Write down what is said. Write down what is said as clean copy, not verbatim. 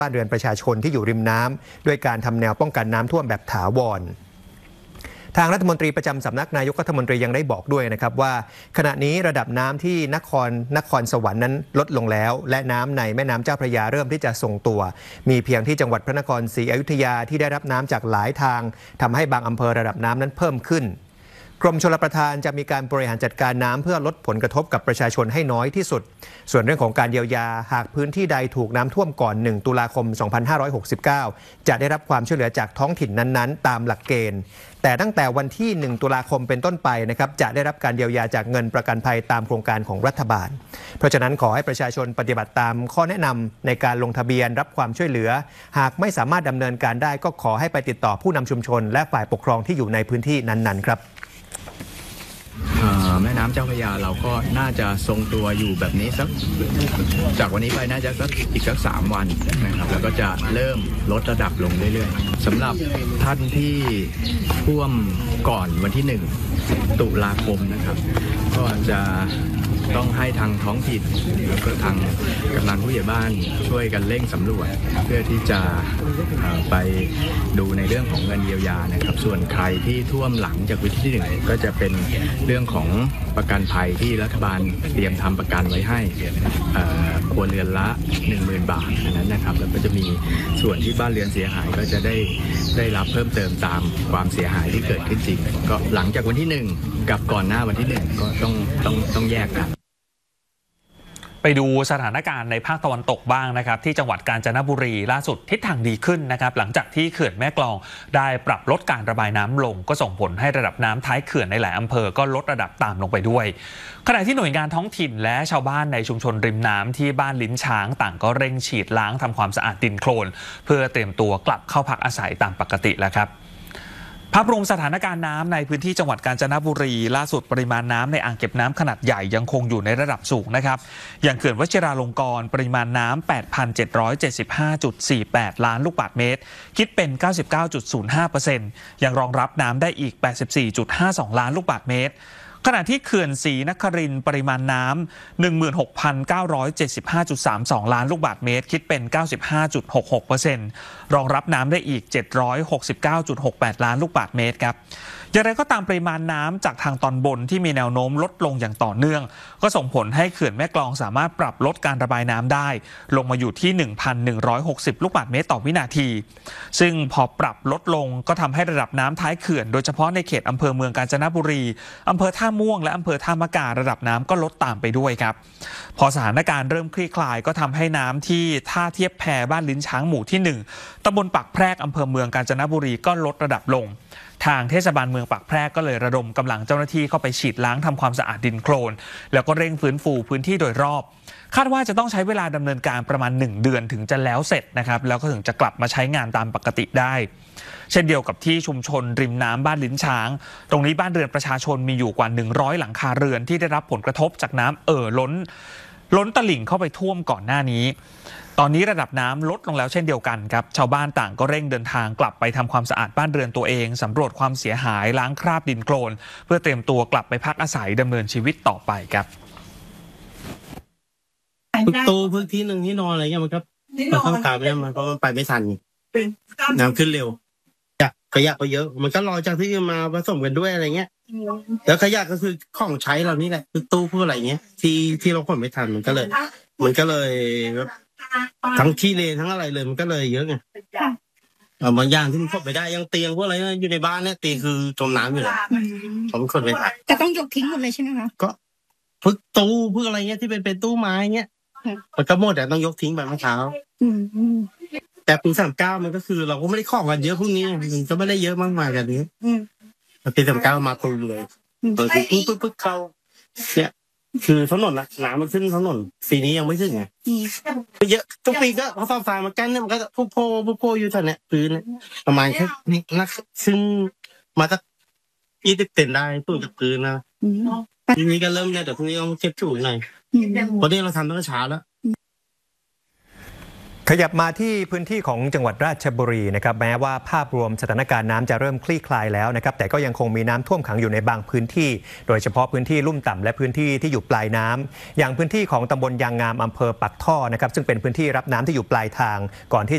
บ้านเรือนประชาชนที่อยู่ริมน้ำด้วยการทำแนวป้องกันน้ำท่วมแบบถาวรทางรัฐมนตรีประจำสำนักนายกรัฐมนตรียังได้บอกด้วยนะครับว่าขณะนี้ระดับน้ำที่นครสวรรค์นั้นลดลงแล้วและน้ำในแม่น้ำเจ้าพระยาเริ่มที่จะทรงตัวมีเพียงที่จังหวัดพระนครศรีอยุธยาที่ได้รับน้ำจากหลายทางทำให้บางอำเภอระดับน้ำนั้นเพิ่มขึ้นกรมชลประทานจะมีการบริหารจัดการน้ำเพื่อลดผลกระทบกับประชาชนให้น้อยที่สุดส่วนเรื่องของการเยียวยาหากพื้นที่ใดถูกน้ำท่วมก่อน1ตุลาคม2569จะได้รับความช่วยเหลือจากท้องถิ่นนั้นๆตามหลักเกณฑ์แต่ตั้งแต่วันที่1ตุลาคมเป็นต้นไปนะครับจะได้รับการเยียวยาจากเงินประกันภัยตามโครงการของรัฐบาลเพราะฉะนั้นขอให้ประชาชนปฏิบัติตามข้อแนะนำในการลงทะเบียนรับความช่วยเหลือหากไม่สามารถดำเนินการได้ก็ขอให้ไปติดต่อผู้นำชุมชนและฝ่ายปกครองที่อยู่ในพื้นที่นั้นๆครับแม่น้ำเจ้าพระยาเราก็น่าจะทรงตัวอยู่แบบนี้สักจากวันนี้ไปน่าจะอีกสัก3 วันนะครับแล้วก็จะเริ่มลดระดับลงเรื่อยๆสำหรับท่านที่ท่วมก่อนวันที่1ตุลาคมนะครับก็จะต้องให้ทางท้องถิ่นแล้วก็ทางกำนันผู้ใหญ่บ้านช่วยกันเร่งสำรวจเพื่อที่จะไปดูในเรื่องของเงินเยียวยานะครับส่วนใครที่ท่วมหลังจากวันที่1ก็จะเป็นเรื่องของประกันภัยที่รัฐบาลเตรียมทำประกันไว้ให้ครัวเรือนละ 10,000 บาทนั้นนะครับแล้วก็จะมีส่วนที่บ้านเรือนเสียหายก็จะได้รับเพิ่มเติมตามความเสียหายที่เกิดขึ้นจริงก็หลังจากวันที่1กับก่อนหน้าวันที่1ก็ต้องแยกกันไปดูสถานการณ์ในภาคตะวันตกบ้างนะครับที่จังหวัดกาญจนบุรีล่าสุดทิศทางดีขึ้นนะครับหลังจากที่เขื่อนแม่กลองได้ปรับลดการระบายน้ำลงก็ส่งผลให้ระดับน้ำท้ายเขื่อนในหลายอำเภอก็ลดระดับตามลงไปด้วยขณะที่หน่วยงานท้องถิ่นและชาวบ้านในชุมชนริมน้ำที่บ้านลิ้นช้างต่างก็เร่งฉีดล้างทำความสะอาดดินโคลนเพื่อเตรียมตัวกลับเข้าพักอาศัยตามปกติแล้วครับภาพรวมสถานการณ์น้ำในพื้นที่จังหวัดกาญจนบุรีล่าสุดปริมาณน้ำในอ่างเก็บน้ำขนาดใหญ่ยังคงอยู่ในระดับสูงนะครับอย่างเขื่อนวชิราลงกรณ์ปริมาณน้ำ 8,775.48 ล้านลูกบาศก์เมตรคิดเป็น 99.05% ยังรองรับน้ำได้อีก 84.52 ล้านลูกบาศก์เมตรขณะที่เขื่อนศรีนครินทร์ปริมาณน้ำ 16,975.32 ล้านลูกบาศก์เมตรคิดเป็น 95.66% รองรับน้ำได้อีก 769.68 ล้านลูกบาศก์เมตรครับอย่างไรก็ตามปริมาณน้ำจากทางตอนบนที่มีแนวโน้มลดลงอย่างต่อเนื่องก็ส่งผลให้เขื่อนแม่กลองสามารถปรับลดการระบายน้ำได้ลงมาอยู่ที่ 1,160 ลูกบาศก์เมตรต่อวินาทีซึ่งพอปรับลดลงก็ทำให้ระดับน้ำท้ายเขื่อนโดยเฉพาะในเขตอำเภอเมืองกาญจนบุรีอำเภอท่าม่วงและอำเภอท่ามะการะดับน้ำก็ลดตามไปด้วยครับพอสถานการณ์เริ่มคลี่คลายก็ทำให้น้ำที่ท่าเทียบแพบ้านลิ้นช้างหมู่ที่1ตำบลปากแพรกอำเภอเมืองกาญจนบุรีก็ลดระดับลงทางเทศบาลเมืองปากแพรกก็เลยระดมกำลังเจ้าหน้าที่เข้าไปฉีดล้างทำความสะอาดดินโคลนแล้วก็เร่งฟื้นฟูพื้นที่โดยรอบคาดว่าจะต้องใช้เวลาดำเนินการประมาณ1 เดือนถึงจะแล้วเสร็จนะครับแล้วก็ถึงจะกลับมาใช้งานตามปกติได้เช่นเดียวกับที่ชุมชนริมน้ำบ้านลิ้นช้างตรงนี้บ้านเรือนประชาชนมีอยู่กว่า100หลังคาเรือนที่ได้รับผลกระทบจากน้ำล้นตลิ่งเข้าไปท่วมก่อนหน้านี้ตอนนี้ระดับน้ำลดลงแล้วเช่นเดียวกันครับชาวบ้านต่างก็เร่งเดินทางกลับไปทำความสะอาดบ้านเรือนตัวเองสำรวจความเสียหายล้างคราบดินโคลนเพื่อเตรียมตัวกลับไปพักอาศัยดำเนินชีวิตต่อไปครับพื้นที่หนึ่งที่นอนอะไรเงี้ยมันต้องการไปมันก็ไปไม่ทันน้ำขึ้นเร็วขยะก็เยอะมันก็รอจากที่มาผสมกันด้วยอะไรเงี้ยแล้วขยะก็คือของใช้เรานี่แหละคือตู้พวกอะไรเงี้ยที่เราขนไม่ทันมันก็เลยทั้งขี้เลนทั้งอะไรเลยมันก็เลยเยอะไงบางอย่างที่มันขนไม่ได้ยังเตียงพวกอะไรอยู่ในบ้านเนี่ยเตียงคือจมน้ำอยู่แล้วผมขนไม่ทันจะต้องยกทิ้งหมดเลยใช่ไหมคะก็พึกตู้พึกอะไรเงี้ยที่เป็นตู้ไม้เงี้ยมันก็หมดแต่ต้องยกทิ้งไปเมื่อเช้าแต่ปี39มันก็คือเราก็ไม่ได้ของกันเยอะพวกนี้มันก็ไม่ได้เยอะมากมายกันนี้ปี39มาตูเลยปึ๊กเข้าเนี่ยคือถนนนะน้ำมันขึ้นถนนปีนี้ยังไม่ถึงไงเยอะทุกปีก็เขาทรายมากั้นเนี่ยมันก็พุโพอยู่แถวเนี้ยพื้นเนี่ยประมาณแค่นักซึ่งมาสัก20 เซนได้ตู้จากพื้นนะทีนี้ก็เริ่มเนี่ยแต่พรุ่งนี้ต้องเก็บถูหน่อยเพราะนี่เราทำตั้งแต่เช้าแล้วขยับมาที่พื้นที่ของจังหวัดราชบุรีนะครับแม้ว่าภาพรวมสถานการณ์น้ำจะเริ่มคลี่คลายแล้วนะครับแต่ก็ยังคงมีน้ำท่วมขังอยู่ในบางพื้นที่โดยเฉพาะพื้นที่ลุ่มต่ำและพื้นที่ที่อยู่ปลายน้ำอย่างพื้นที่ของตำบลยางงามอำเภอปากท่อนะครับซึ่งเป็นพื้นที่รับน้ำที่อยู่ปลายทางก่อนที่